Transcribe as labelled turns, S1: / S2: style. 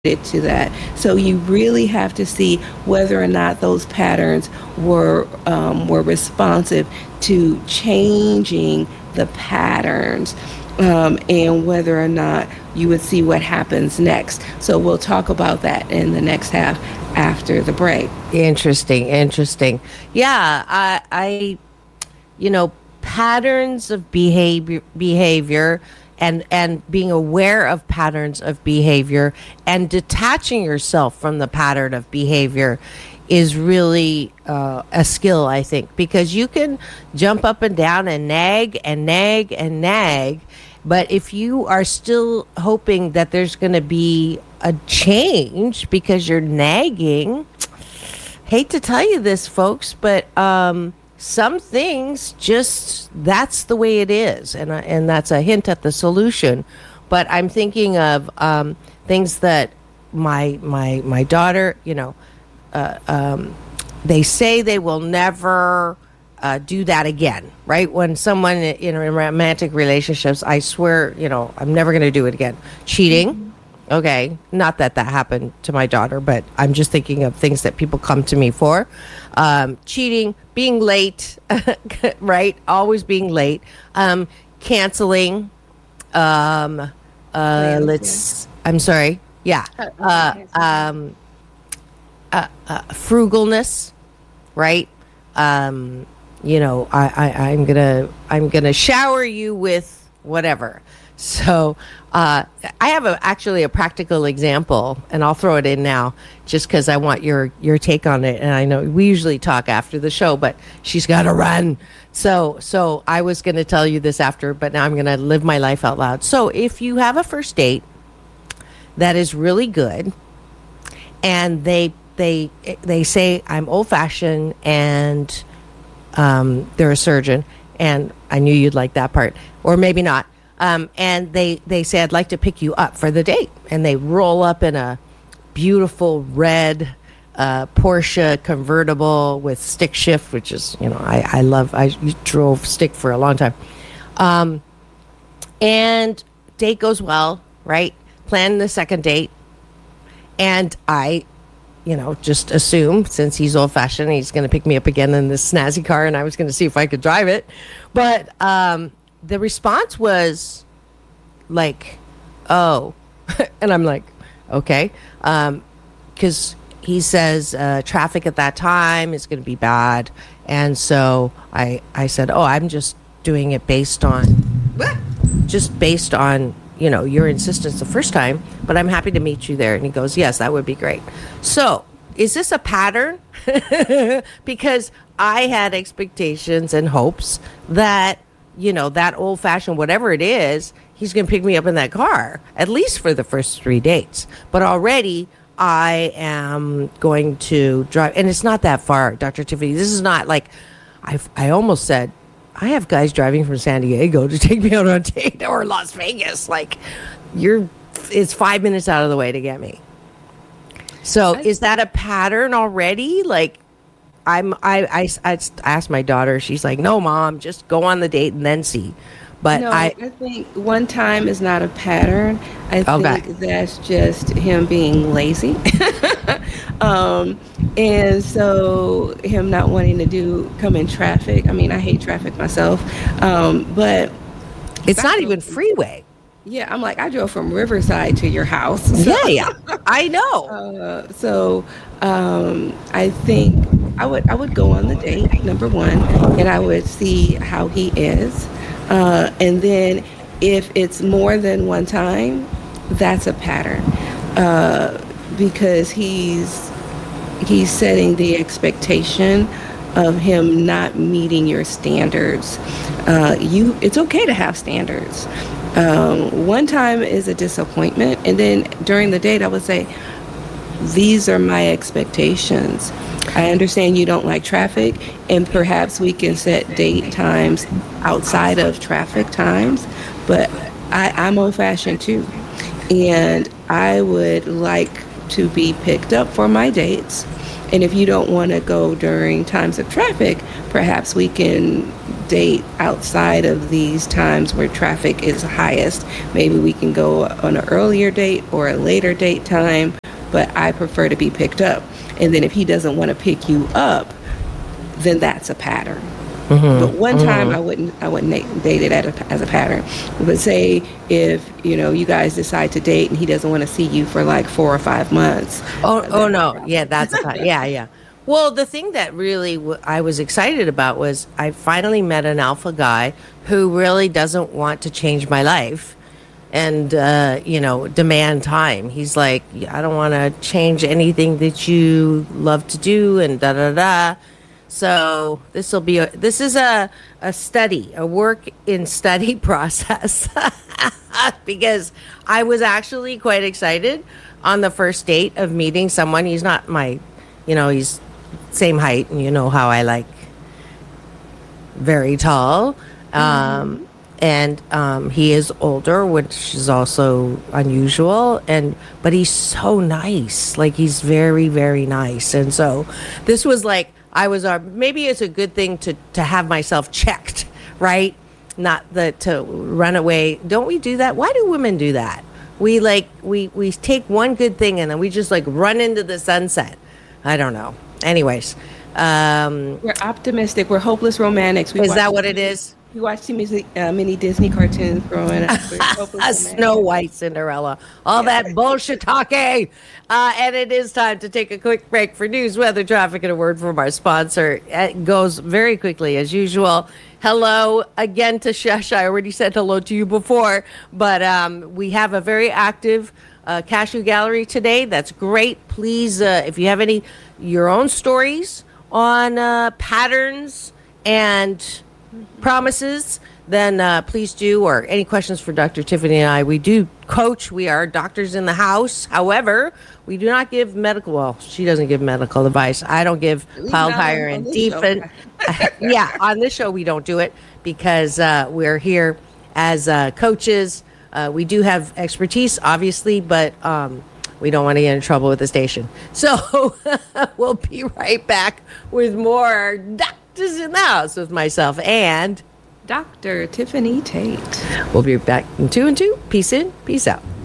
S1: to that. So you really have to see whether or not those patterns were responsive to changing the patterns, and whether or not you would see what happens next. So we'll talk about that in the next half after the break.
S2: Interesting, interesting. Yeah, you know, patterns of behavior and being aware of patterns of behavior and detaching yourself from the pattern of behavior is really a skill, I think, because you can jump up and down and nag and nag and nag, but if you are still hoping that there's going to be a change because you're nagging, hate to tell you this, folks, but some things just that's the way it is, and that's a hint at the solution. But I'm thinking of things that my daughter, they say they will never do that again, right? When someone in romantic relationships, I swear, I'm never going to do it again. Cheating. Okay, not that happened to my daughter, but I'm just thinking of things that people come to me for. Cheating, being late, right? Always being late. Canceling. I'm sorry. Yeah. Frugalness, right? I'm gonna shower you with whatever. So I have actually a practical example, and I'll throw it in now just because I want your take on it. And I know we usually talk after the show, but she's got to run. So I was going to tell you this after, but now I'm going to live my life out loud. So if you have a first date that is really good, and they say I'm old fashioned and they're a surgeon, and I knew you'd like that part, or maybe not. And they say, I'd like to pick you up for the date. And they roll up in a beautiful red Porsche convertible with stick shift, which is, I drove stick for a long time. And date goes well, right? Plan the second date. And I, just assume, since he's old fashioned, he's going to pick me up again in this snazzy car, and I was going to see if I could drive it. But, the response was like, oh, and I'm like, okay. Because he says traffic at that time is going to be bad. And so I said, oh, I'm just doing it based on your insistence the first time, but I'm happy to meet you there. And he goes, yes, that would be great. So is this a pattern? Because I had expectations and hopes that that old-fashioned whatever it is, he's going to pick me up in that car, at least for the first 3 dates. But already I am going to drive, and it's not that far, Dr. Tiffany. This is not like, I almost said, I have guys driving from San Diego to take me out on a date, or Las Vegas. Like, it's 5 minutes out of the way to get me. So is that a pattern already? Like, I asked my daughter. She's like, "No, Mom, just go on the date and then see." But
S1: no, I think one time is not a pattern. I think that's just him being lazy, and so him not wanting to come in traffic. I mean, I hate traffic myself, but
S2: it's not even freeway.
S1: Yeah, I'm like, I drove from Riverside to your house.
S2: So. Yeah, I know.
S1: I think I would go on the date, number one, and I would see how he is. And then if it's more than one time, that's a pattern, because he's setting the expectation of him not meeting your standards. It's okay to have standards. One time is a disappointment, and then during the date I would say, these are my expectations. I understand you don't like traffic, and perhaps we can set date times outside of traffic times, but I'm old-fashioned too, and I would like to be picked up for my dates. And if you don't want to go during times of traffic, perhaps we can date outside of these times where traffic is highest. Maybe we can go on an earlier date or a later date time, but I prefer to be picked up. And then if he doesn't want to pick you up, then that's a pattern. But one time I wouldn't date it as a pattern. But say if you guys decide to date and he doesn't want to see you for like 4 or 5 months.
S2: Oh no, yeah, that's a pattern. Yeah. Well, the thing that really I was excited about was I finally met an alpha guy who really doesn't want to change my life and demand time. He's like, I don't want to change anything that you love to do and da da da. So this is a study, a work in study process because I was actually quite excited on the first date of meeting someone. He's not he's same height, and you know how I like very tall. And he is older, which is also unusual. But he's so nice. Like, he's very, very nice. And so this was like, maybe it's a good thing to have myself checked, right? Not to run away. Don't we do that? Why do women do that? We take one good thing and then we just like run into the sunset. I don't know. Anyways.
S1: We're optimistic. We're hopeless romantics.
S2: Is that what it is?
S1: We watched many Disney cartoons growing up.
S2: Snow White, Cinderella, all that bullshit talking. And it is time to take a quick break for news, weather, traffic, and a word from our sponsor. It goes very quickly as usual. Hello again to Shush. I already said hello to you before, but we have a very active Cashew Gallery today. That's great. Please, if you have your own stories on patterns and promises, then please do, or any questions for Dr. Tiffany and I. We do coach. We are doctors in the house. However, we do not give she doesn't give medical advice. I don't give piled higher and deep. And yeah, on this show, we don't do it because we're here as coaches. We do have expertise, obviously, but we don't want to get in trouble with the station. So we'll be right back with more Doctors in the House with myself and
S1: Dr. Tiffany Tate.
S2: We'll be back in 2 and 2. Peace in, peace out.